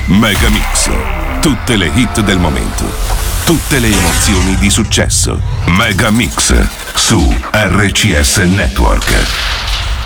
Mega Mix. Tutte le hit del momento. Tutte le emozioni di successo. Mega Mix su RCS Network.